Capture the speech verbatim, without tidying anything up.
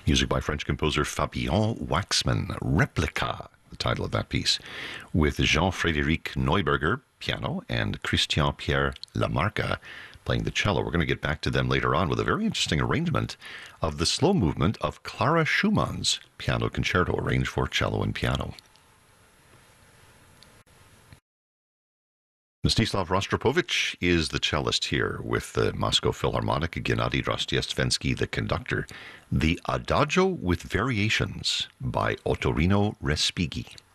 Music by French composer Fabien Waxman, Replica, the title of that piece, with Jean-Frédéric Neuberger, piano, and Christian-Pierre Lamarca playing the cello. We're going to get back to them later on with a very interesting arrangement of the slow movement of Clara Schumann's Piano Concerto, arranged for cello and piano. Mstislav Rostropovich is the cellist here with the Moscow Philharmonic, Gennady Rostiestvensky, the conductor. The Adagio with Variations by Ottorino Respighi.